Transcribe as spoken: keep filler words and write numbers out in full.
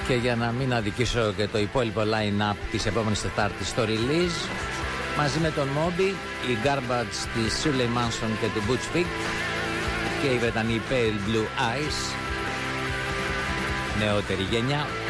Και για να μην αδικήσω και το υπόλοιπο line-up της επόμενης Τετάρτης στο release, μαζί με τον Moby, οι Garbage της Shirley Manson και του Butch Vig και οι Βρετανοί Pale Blue Eyes, νεότερη γενιά.